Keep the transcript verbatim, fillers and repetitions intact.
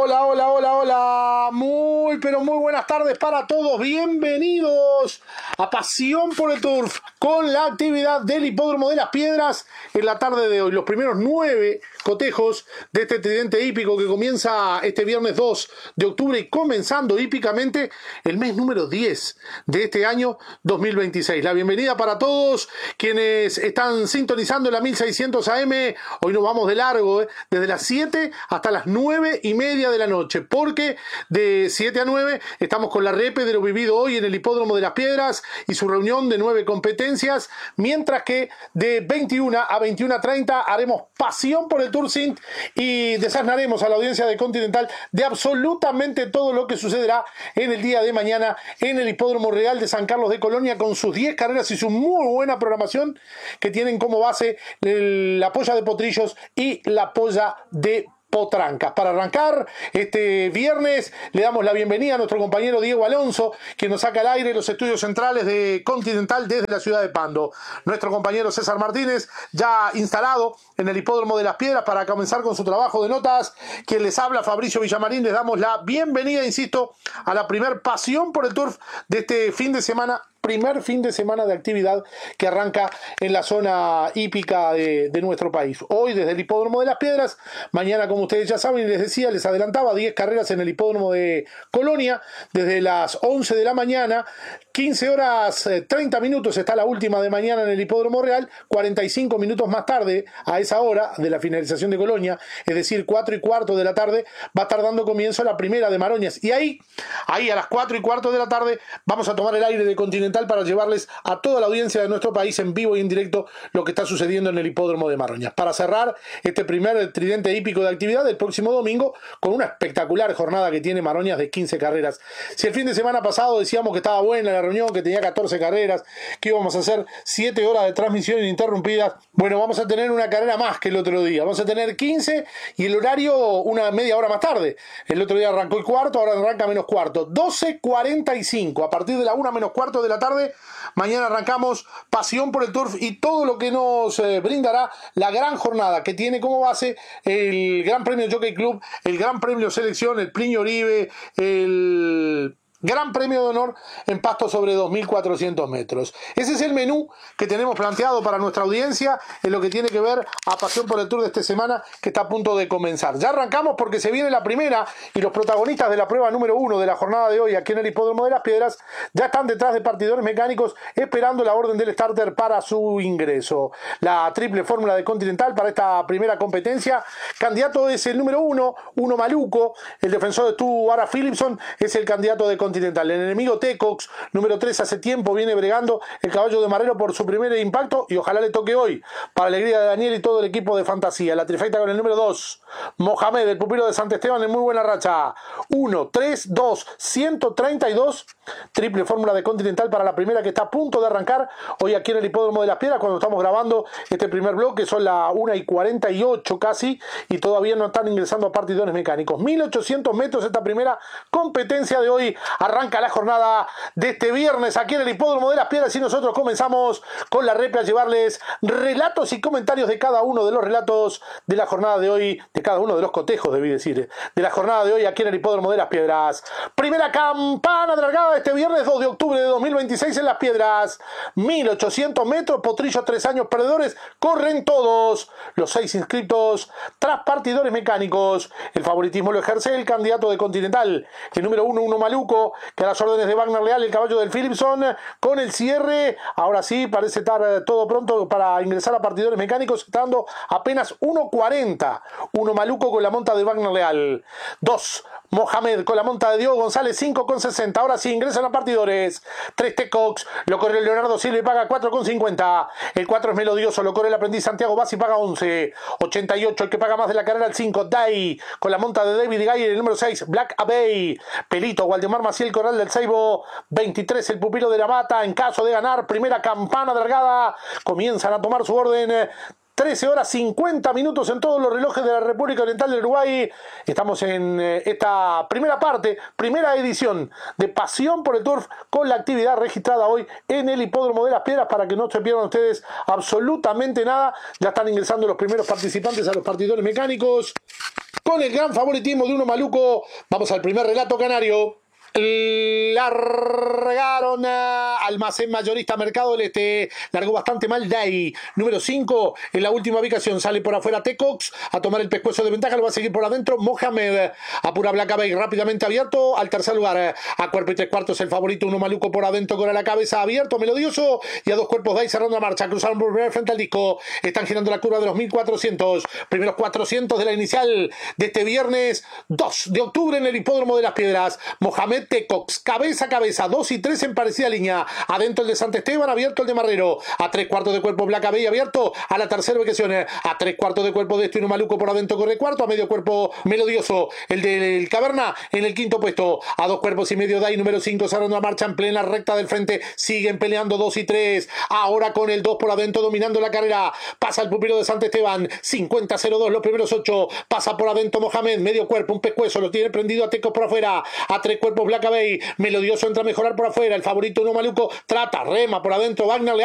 Hola, hola, hola, hola. Muy, pero muy buenas tardes para todos. Bienvenidos a Pasión por el Turf con la actividad del Hipódromo de las Piedras en la tarde de hoy. Los primeros nueve cotejos de este tridente hípico que comienza este viernes dos de octubre y comenzando hípicamente el mes número diez de este año dos mil veintiséis. La bienvenida para todos quienes están sintonizando la mil seiscientos A M. Hoy nos vamos de largo, ¿eh? Desde las siete hasta las nueve y media de la noche, porque de siete a nueve estamos con la repe de lo vivido hoy en el Hipódromo de las Piedras y su reunión de nueve competencias, mientras que de veintiuna a veintiuna treinta haremos Pasión por el Turcint y desasnaremos a la audiencia de Continental de absolutamente todo lo que sucederá en el día de mañana en el Hipódromo Real de San Carlos de Colonia, con sus diez carreras y su muy buena programación que tienen como base el, la polla de potrillos y la polla de potrancas. Para arrancar este viernes le damos la bienvenida a nuestro compañero Diego Alonso, que nos saca al aire los estudios centrales de Continental desde la ciudad de Pando. Nuestro compañero César Martínez ya instalado en el Hipódromo de las Piedras para comenzar con su trabajo de notas. Quien les habla, Fabricio Villamarín, les damos la bienvenida, insisto, a la primer Pasión por el Turf de este fin de semana. Primer fin de semana de actividad que arranca en la zona hípica de, de nuestro país. Hoy desde el Hipódromo de las Piedras, mañana, como ustedes ya saben, les decía, les adelantaba, diez carreras en el Hipódromo de Colonia, desde las once de la mañana, quince horas treinta minutos está la última de mañana en el Hipódromo Real, cuarenta y cinco minutos más tarde, a esa hora de la finalización de Colonia, es decir, cuatro y cuarto de la tarde, va a estar dando comienzo la primera de Maroñas. Y ahí, ahí a las cuatro y cuarto de la tarde, vamos a tomar el aire de Continental para llevarles a toda la audiencia de nuestro país en vivo y en directo lo que está sucediendo en el Hipódromo de Maroñas. Para cerrar este primer tridente hípico de actividad el próximo domingo con una espectacular jornada que tiene Maroñas de quince carreras. Si el fin de semana pasado decíamos que estaba buena la reunión, que tenía catorce carreras, que íbamos a hacer siete horas de transmisión ininterrumpidas, bueno, vamos a tener una carrera más que el otro día. Vamos a tener quince y el horario una media hora más tarde. El otro día arrancó el cuarto, ahora arranca menos cuarto. doce cuarenta y cinco, a partir de la una menos cuarto de la tarde. Mañana arrancamos Pasión por el Turf y todo lo que nos eh, brindará la gran jornada que tiene como base el Gran Premio Jockey Club, el Gran Premio Selección, el Plinio Oribe, el Gran Premio de Honor en pasto sobre dos mil cuatrocientos metros. Ese es el menú que tenemos planteado para nuestra audiencia en lo que tiene que ver a Pasión por el Tour de esta semana que está a punto de comenzar. Ya arrancamos porque se viene la primera y los protagonistas de la prueba número uno de la jornada de hoy aquí en el Hipódromo de las Piedras ya están detrás de partidores mecánicos esperando la orden del starter para su ingreso. La triple fórmula de Continental para esta primera competencia. Candidato es el número uno, Uno Maluco. El defensor de Stu Ara Philipson es el candidato de Continental. El enemigo Tecox, número tres, hace tiempo viene bregando el caballo de Marrero por su primer impacto y ojalá le toque hoy, para alegría de Daniel y todo el equipo de Fantasía. La trifecta con el número dos, Mohamed, el pupilo de Santesteban, en muy buena racha. uno, tres, dos, ciento treinta y dos. Triple fórmula de Continental para la primera que está a punto de arrancar hoy aquí en el Hipódromo de las Piedras cuando estamos grabando este primer bloque. Son las una y cuarenta y ocho casi y todavía no están ingresando a partidores mecánicos. mil ochocientos metros esta primera competencia de hoy. Arranca la jornada de este viernes aquí en el Hipódromo de las Piedras y nosotros comenzamos con la repe a llevarles relatos y comentarios de cada uno de los relatos de la jornada de hoy, de cada uno de los cotejos, debí decir, de la jornada de hoy aquí en el Hipódromo de las Piedras. Primera campana de largada este viernes dos de octubre de dos mil veintiséis en Las Piedras. mil ochocientos metros, potrillos tres años perdedores, corren todos. Los seis inscritos tras partidores mecánicos. El favoritismo lo ejerce el candidato de Continental, el número uno, Uno Maluco, que a las órdenes de Wagner Leal, el caballo del Philipson, con el cierre. Ahora sí, parece estar todo pronto para ingresar a partidores mecánicos, estando apenas uno cuarenta. Uno Maluco con la monta de Wagner Leal. dos. Mohamed con la monta de Diego González, cinco con sesenta. Ahora sí ingresan a partidores. tres Tecox, lo corre Leonardo Silva y paga cuatro con cincuenta. El cuatro es Melodioso, lo corre el aprendiz Santiago Bassi y paga once. ochenta y ocho, el que paga más de la carrera, el cinco. Dai con la monta de David Gayer, el número seis. Black Abbey. Pelito, Waldemar Maciel, Corral del Seibo. veintitrés, el pupilo de la Mata. En caso de ganar, primera campana de largada. Comienzan a tomar su orden. trece horas cincuenta minutos en todos los relojes de la República Oriental del Uruguay. Estamos en eh, esta primera parte, primera edición de Pasión por el Turf con la actividad registrada hoy en el Hipódromo de las Piedras para que no se pierdan ustedes absolutamente nada. Ya están ingresando los primeros participantes a los partidores mecánicos. con el gran favoritismo de Uno Maluco. Vamos al primer relato canario. Largaron a Almacén Mayorista Mercado del Este. Largó bastante mal Day. Número cinco en la última ubicación. Sale por afuera Tecox a tomar el pescuezo de ventaja. Lo va a seguir por adentro Mohamed. Apura Black Bay rápidamente abierto al tercer lugar. A cuerpo y tres cuartos el favorito Uno Maluco por adentro con la cabeza abierto, melodioso. Y a dos cuerpos Day cerrando la marcha. Cruzaron por primera frente al disco. Están girando la curva de los mil cuatrocientos. Primeros cuatrocientos de la inicial de este viernes dos de octubre en el Hipódromo de las Piedras. Mohamed Tecox, cabeza a cabeza, dos y tres en parecida línea. Adentro el de Santesteban, abierto el de Marrero. A tres cuartos de cuerpo Black Bay abierto a la tercera ubicación. A tres cuartos de cuerpo de esto y Uno Maluco por adentro corre cuarto. A medio cuerpo melodioso el del Caverna en el quinto puesto. A dos cuerpos y medio Day número cinco cerrando la marcha en plena recta del frente. Siguen peleando dos y tres. Ahora con el dos por adentro dominando la carrera. Pasa el pupilo de Santesteban. cincuenta cero dos los primeros ocho. Pasa por adentro Mohamed. Medio cuerpo, un pescuezo. Lo tiene prendido a Tecox por afuera. A tres cuerpos Black Bay. Melodioso entra a mejorar por afuera. El favorito Uno Maluco trata, rema por adentro. Wagner le